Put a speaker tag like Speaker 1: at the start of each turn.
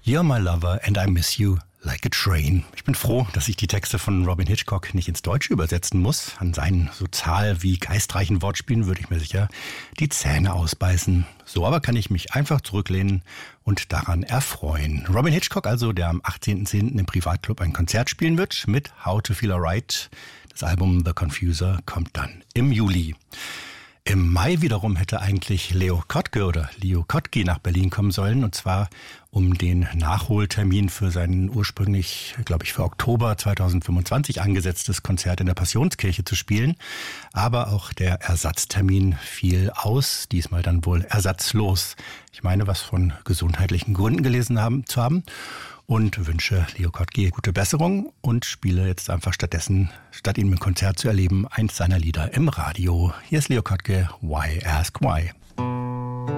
Speaker 1: You're my lover and I miss you like a train. Ich bin froh, dass ich die Texte von Robyn Hitchcock nicht ins Deutsche übersetzen muss. An seinen so zahl- wie geistreichen Wortspielen würde ich mir sicher die Zähne ausbeißen. So aber kann ich mich einfach zurücklehnen und daran erfreuen. Robyn Hitchcock also, der am 18.10. im Privatclub ein Konzert spielen wird mit How to Feel Alright. Das Album The Confuser kommt dann im Juli. Im Mai wiederum hätte eigentlich Leo Kottke nach Berlin kommen sollen, und zwar um den Nachholtermin für sein ursprünglich, glaube ich, für Oktober 2025 angesetztes Konzert in der Passionskirche zu spielen. Aber auch der Ersatztermin fiel aus, diesmal dann wohl ersatzlos. Ich meine, was von gesundheitlichen Gründen gelesen zu haben. Und wünsche Leo Kottke gute Besserung und spiele jetzt einfach stattdessen, statt ihn im Konzert zu erleben, eins seiner Lieder im Radio. Hier ist Leo Kottke, Why Ask Why?